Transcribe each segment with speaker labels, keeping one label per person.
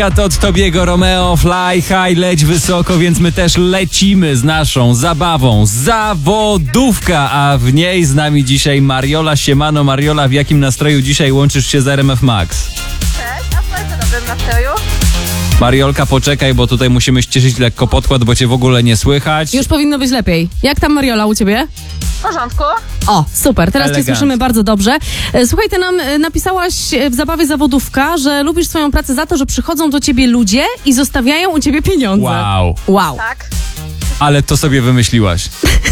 Speaker 1: To od Tobiego Romeo, Fly High, leć wysoko, więc my też lecimy z naszą zabawą. Zawodówka, a w niej z nami dzisiaj Mariola. Siemano Mariola, w jakim nastroju dzisiaj łączysz się z RMF Max?
Speaker 2: Cześć, a w bardzo dobrym nastroju.
Speaker 1: Mariolka, poczekaj, bo tutaj musimy ściszyć lekko podkład, bo cię w ogóle nie słychać.
Speaker 3: Już powinno być lepiej. Jak tam Mariola u ciebie?
Speaker 2: W porządku.
Speaker 3: O, super, teraz
Speaker 1: Elegancko.
Speaker 3: cię słyszymy bardzo dobrze. Słuchaj, ty nam napisałaś w zabawie zawodówka, że lubisz swoją pracę za to, że przychodzą do ciebie ludzie i zostawiają u ciebie pieniądze. Wow.
Speaker 2: Tak.
Speaker 1: Ale to sobie wymyśliłaś.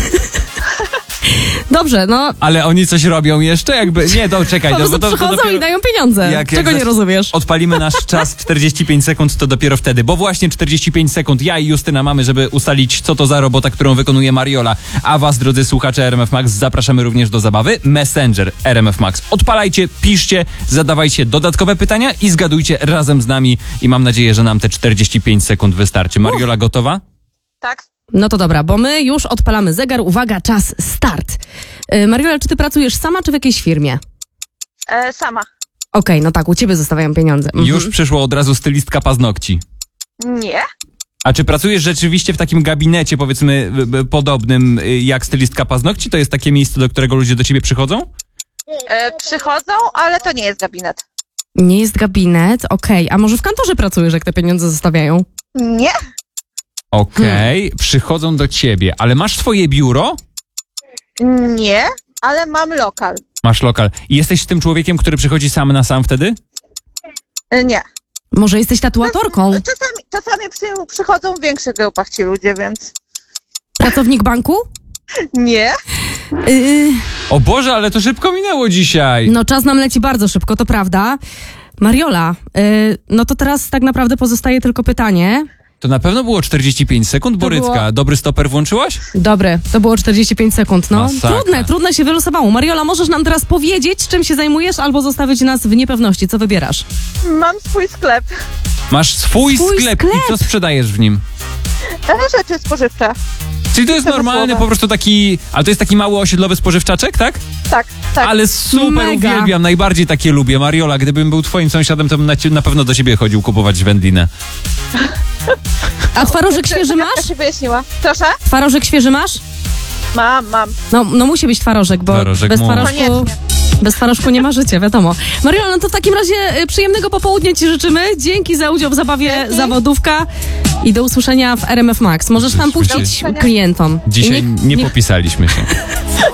Speaker 3: Dobrze, no.
Speaker 1: Ale oni coś robią jeszcze? Jakby... Nie, czekaj.
Speaker 3: Po prostu przychodzą
Speaker 1: dopiero...
Speaker 3: i dają pieniądze. Czego nie rozumiesz?
Speaker 1: Odpalimy nasz czas 45 sekund, to dopiero wtedy, bo właśnie 45 sekund ja i Justyna mamy, żeby ustalić, co to za robota, którą wykonuje Mariola. A was, drodzy słuchacze RMF Max, zapraszamy również do zabawy. Messenger RMF Max. Odpalajcie, piszcie, zadawajcie dodatkowe pytania i zgadujcie razem z nami i mam nadzieję, że nam te 45 sekund wystarczy. Mariola, gotowa?
Speaker 2: Tak.
Speaker 3: No to dobra, bo my już odpalamy zegar. Uwaga, czas, start. Mariola, czy ty pracujesz sama, czy w jakiejś firmie?
Speaker 2: Sama.
Speaker 3: Okej, no tak, u ciebie zostawiają pieniądze.
Speaker 1: Już przyszło od razu stylistka paznokci.
Speaker 2: Nie.
Speaker 1: A czy pracujesz rzeczywiście w takim gabinecie, powiedzmy, podobnym jak stylistka paznokci? To jest takie miejsce, do którego ludzie do ciebie przychodzą?
Speaker 2: Przychodzą, ale to nie jest gabinet.
Speaker 3: Nie jest gabinet, okej. A może w kantorze pracujesz, jak te pieniądze zostawiają?
Speaker 2: Nie.
Speaker 1: Okej, przychodzą do ciebie, ale masz swoje biuro?
Speaker 2: Nie, ale mam lokal.
Speaker 1: Masz lokal. I jesteś tym człowiekiem, który przychodzi sam na sam wtedy?
Speaker 2: Nie.
Speaker 3: Może jesteś tatuatorką?
Speaker 2: Czasami przychodzą w większych grupach ci ludzie, więc...
Speaker 3: Pracownik banku?
Speaker 2: Nie.
Speaker 1: O Boże, ale to szybko minęło dzisiaj.
Speaker 3: No czas nam leci bardzo szybko, to prawda. Mariola, no to teraz tak naprawdę pozostaje tylko pytanie.
Speaker 1: To na pewno było 45 sekund, Borycka.
Speaker 3: było-
Speaker 1: Dobry stoper włączyłaś?
Speaker 3: Dobre, to było 45 sekund. No
Speaker 1: Masakra.
Speaker 3: trudne się wylosowało. Mariola, możesz nam teraz powiedzieć, czym się zajmujesz, albo zostawić nas w niepewności. Co wybierasz?
Speaker 2: Mam swój sklep.
Speaker 1: Masz swój sklep i co sprzedajesz w nim?
Speaker 2: Rzeczy spożywcze.
Speaker 1: Czyli to jest
Speaker 2: Tego
Speaker 1: normalny,
Speaker 2: słowa.
Speaker 1: po prostu taki... Ale to jest taki mały osiedlowy spożywczaczek, tak?
Speaker 2: Tak, tak.
Speaker 1: Ale super,
Speaker 3: Mega.
Speaker 1: uwielbiam, najbardziej takie lubię. Mariola, gdybym był twoim sąsiadem, to bym na pewno do ciebie chodził kupować wędlinę.
Speaker 3: A twarożek świeży
Speaker 2: Ja
Speaker 3: masz?
Speaker 2: się wyjaśniła. Proszę?
Speaker 3: Twarożek świeży masz?
Speaker 2: Mam.
Speaker 3: No musi być twarożek, bo
Speaker 1: Twarożek
Speaker 3: bez
Speaker 1: mu.
Speaker 3: twarożku...
Speaker 2: Koniecznie.
Speaker 3: Bez twarożku nie ma życia, wiadomo. Mariola, no to w takim razie przyjemnego popołudnia ci życzymy. Dzięki za udział w zabawie
Speaker 2: Dzięki.
Speaker 3: zawodówka i do usłyszenia w RMF Max. Możesz tam puścić
Speaker 1: Dzisiaj-
Speaker 3: klientom. I
Speaker 1: Dzisiaj nie popisaliśmy się.